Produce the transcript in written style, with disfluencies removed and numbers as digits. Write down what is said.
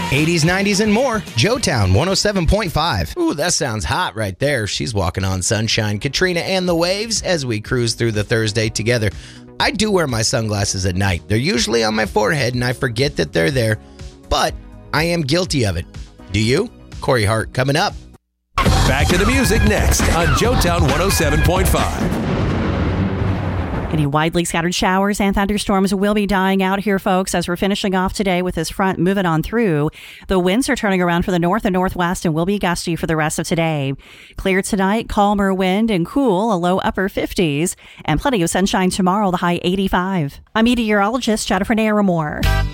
80s, 90s, and more. Joetown 107.5. Ooh, that sounds hot right there. She's walking on sunshine. Katrina and the Waves as we cruise through the Thursday together. I do wear my sunglasses at night. They're usually on my forehead, and I forget that they're there, but I am guilty of it. Do you? Corey Hart coming up. Back to the music next on Joetown 107.5. Any widely scattered showers and thunderstorms will be dying out here, folks, as we're finishing off today with this front moving on through. The winds are turning around for the north and northwest and will be gusty for the rest of today. Clear tonight, calmer wind and cool, a low upper 50s, and plenty of sunshine tomorrow, the high 85. I'm meteorologist Jennifer Naramore.